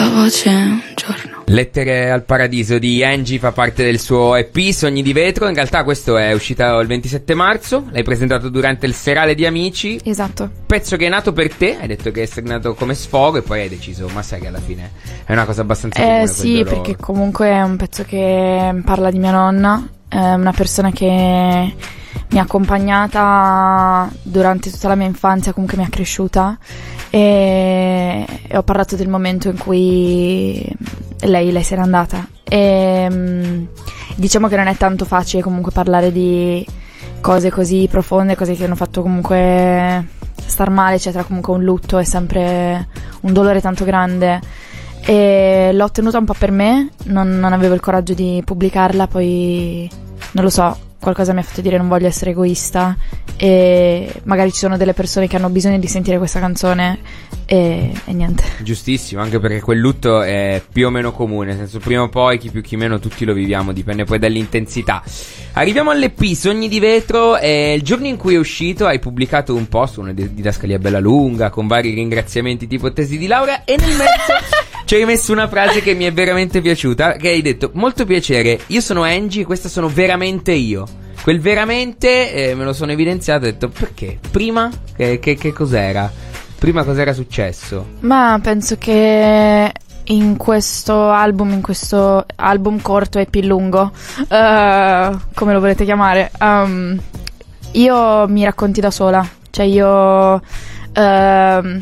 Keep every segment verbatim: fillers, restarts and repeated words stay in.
tua voce un giorno. Lettere al paradiso di Angie fa parte del suo E P Sogni di vetro. In realtà questo è uscito il ventisette marzo. L'hai presentato durante il serale di Amici. Esatto. Pezzo che è nato per te. Hai detto che è nato come sfogo e poi hai deciso, ma sai che alla fine è una cosa abbastanza Eh comune, sì, quel dolore. perché comunque è un pezzo che parla di mia nonna. È una persona che mi ha accompagnata durante tutta la mia infanzia, comunque mi ha cresciuta, e, e ho parlato del momento in cui lei, lei se n'è andata. E mh, diciamo che non è tanto facile comunque parlare di cose così profonde, cose che hanno fatto comunque star male, eccetera. Comunque un lutto è sempre un dolore tanto grande, e l'ho tenuta un po' per me, non, non avevo il coraggio di pubblicarla. Poi non lo so, qualcosa mi ha fatto dire non voglio essere egoista, e magari ci sono delle persone che hanno bisogno di sentire questa canzone, e, e niente. Giustissimo, anche perché quel lutto è più o meno comune, nel senso prima o poi, chi più chi meno, tutti lo viviamo, dipende poi dall'intensità. Arriviamo all'E P Sogni di vetro. E il giorno in cui è uscito hai pubblicato un post, una didascalia bella lunga con vari ringraziamenti tipo tesi di laurea, e nel mezzo ci hai messo una frase che mi è veramente piaciuta, che hai detto: molto piacere, io sono Angie, questa sono veramente io. Quel veramente eh, me lo sono evidenziato, ho detto perché? Prima che, che, che cos'era? Prima cos'era successo? Ma penso che in questo album, in questo album corto e più lungo, uh, come lo volete chiamare, um, io mi racconti da sola. Cioè io uh,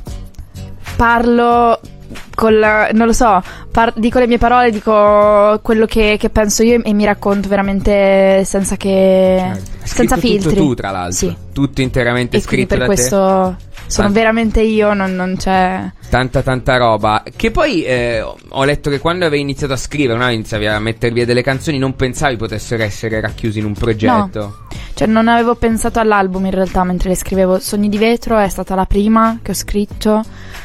parlo con la, non lo so, par- dico le mie parole, dico quello che, che penso io, e mi racconto veramente senza che Hai senza scritto filtri. tutto tu, tra l'altro. Sì. Tutto interamente E quindi scritto per da questo te. sono Tanta- veramente io, non, non c'è. Tanta tanta roba. Che poi eh, ho letto che quando avevi iniziato a scrivere, no? Iniziavi a mettere via delle canzoni, non pensavi potessero essere racchiusi in un progetto. No. Cioè non avevo pensato all'album in realtà mentre le scrivevo. Sogni di vetro è stata la prima che ho scritto.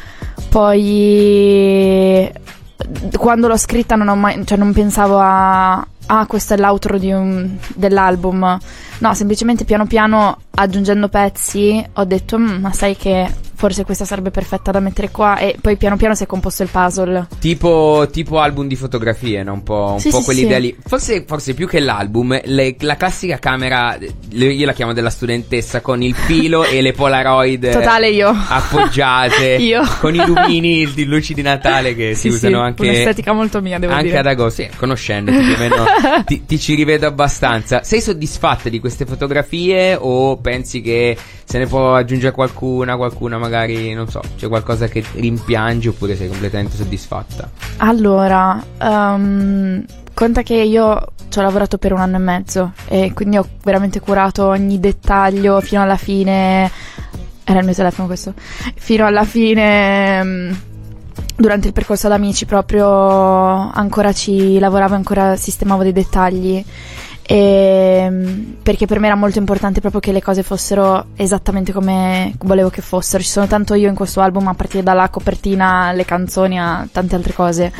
Poi quando l'ho scritta non ho mai, cioè non pensavo a ah, questo è l'outro di un, dell'album. No, semplicemente piano piano, aggiungendo pezzi, ho detto ma sai che forse questa sarebbe perfetta da mettere qua, e poi piano piano si è composto il puzzle. Tipo, tipo album di fotografie, no? Un po', un Sì, po' sì, quell'idea sì. lì. Forse, forse più che l'album, le- la classica camera, le- io la chiamo della studentessa, con il filo e le Polaroid Totale io. appoggiate, Io. con i lumini di luci di Natale che Sì, si usano sì, anche, un'estetica molto mia, devo anche dire. ad agosto. Sì, conoscendoti più o meno ti, ti ci rivedo abbastanza. Sei soddisfatta di queste fotografie o pensi che se ne può aggiungere qualcuna, qualcuna magari, non so, c'è qualcosa che rimpiangi, oppure sei completamente soddisfatta? Allora, um, conta che io ci ho lavorato per un anno e mezzo, e quindi ho veramente curato ogni dettaglio fino alla fine. Era il mio telefono questo. Fino alla fine, um, durante il percorso ad Amici proprio ancora ci lavoravo, ancora sistemavo dei dettagli. E, perché per me era molto importante proprio che le cose fossero esattamente come volevo che fossero. Ci sono tanto io in questo album, a partire dalla copertina alle canzoni a tante altre cose,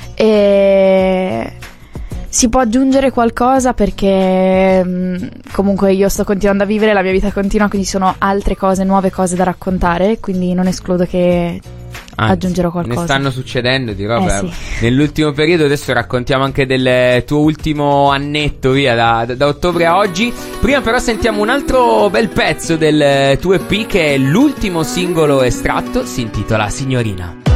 e si può aggiungere qualcosa perché mh, comunque io sto continuando a vivere, la mia vita continua, quindi ci sono altre cose, nuove cose da raccontare, quindi non escludo che Anzi, aggiungerò qualcosa. ne stanno succedendo di roba. Eh, sì. Nell'ultimo periodo, adesso raccontiamo anche del tuo ultimo annetto via da, da, da ottobre a oggi. Prima però sentiamo un altro bel pezzo del tuo E P, che è l'ultimo singolo estratto, si intitola Signorina.